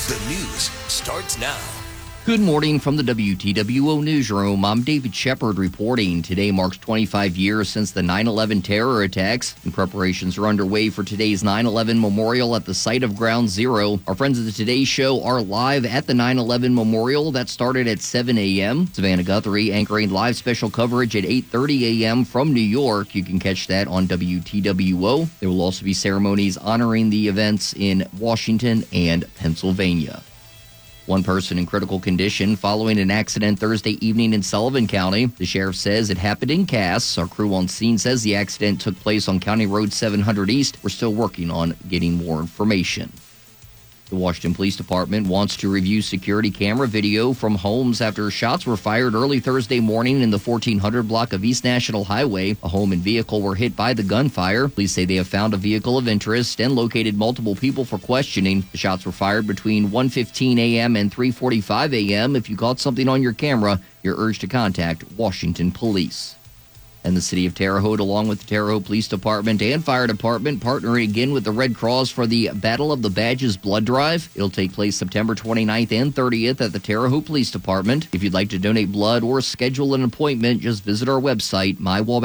The news starts now. Good morning from the WTWO Newsroom. I'm David Shepard reporting. Today marks 25 years since the 9/11 terror attacks, and preparations are underway for today's 9/11 memorial at the site of Ground Zero. Our friends at the Today Show are live at the 9/11 memorial. That started at 7 a.m. Savannah Guthrie anchoring live special coverage at 8:30 a.m. from New York. You can catch that on WTWO. There will also be ceremonies honoring the events in Washington and Pennsylvania. One person in critical condition following an accident Thursday evening in Sullivan County. The sheriff says it happened in Cass. Our crew on scene says the accident took place on County Road 700 East. We're still working on getting more information. The Washington Police Department wants to review security camera video from homes after shots were fired early Thursday morning in the 1400 block of East National Highway. A home and vehicle were hit by the gunfire. Police say they have found a vehicle of interest and located multiple people for questioning. The shots were fired between 1:15 a.m. and 3:45 a.m. If you caught something on your camera, you're urged to contact Washington Police. And the city of Terre Haute, along with the Terre Haute Police Department and Fire Department, partnering again with the Red Cross for the Battle of the Badges Blood Drive. It'll take place September 29th and 30th at the Terre Haute Police Department. If you'd like to donate blood or schedule an appointment, just visit our website,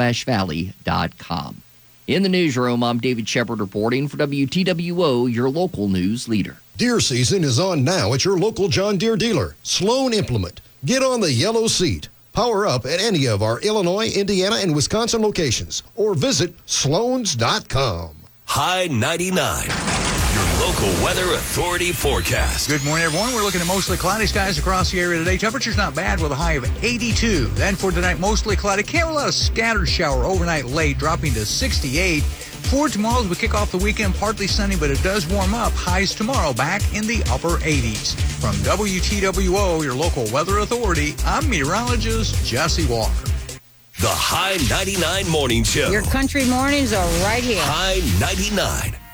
mywabashvalley.com. In the newsroom, I'm David Shepard reporting for WTWO, your local news leader. Deer season is on now at your local John Deere dealer, Sloan Implement. Get on the yellow seat. Power up at any of our Illinois, Indiana, and Wisconsin locations, or visit sloans.com. High 99, your local weather authority forecast. Good morning, everyone. We're looking at mostly cloudy skies across the area today. Temperature's not bad with a high of 82. Then for tonight, mostly cloudy. Can't rule out a scattered shower overnight late, dropping to 68. For tomorrow, as we kick off the weekend, partly sunny, but it does warm up. Highs tomorrow back in the upper 80s. From WTWO, your local weather authority, I'm meteorologist Jesse Walker. The High 99 Morning Show. Your country mornings are right here. High 99.